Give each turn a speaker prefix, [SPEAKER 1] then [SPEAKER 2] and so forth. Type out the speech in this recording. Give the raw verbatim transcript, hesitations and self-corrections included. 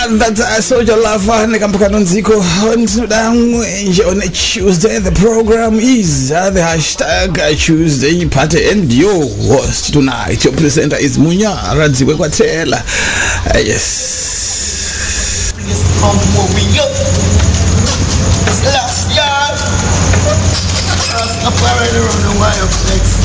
[SPEAKER 1] That uh, Soldier Lava Nekampakanonziko on on a Tuesday. The program is uh, the hashtag uh, Tuesday Party, and your host tonight, your presenter is Munya Radziwe Kwatela. Uh, yes.